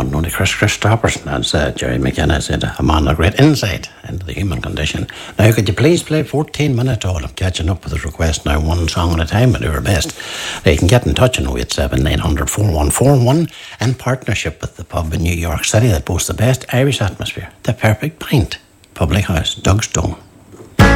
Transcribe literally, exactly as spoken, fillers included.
one, only Chris Christopherson, as uh, Jerry McKenna said, a man of great insight into the human condition. Now, could you please play fourteen minutes all? I'm catching up with his request now, one song at a time, and do our best. Now, you can get in touch on oh eight seven nine hundred four one four one in partnership with the pub in New York City that boasts the best Irish atmosphere, the Perfect Pint Public House, Doug Stone.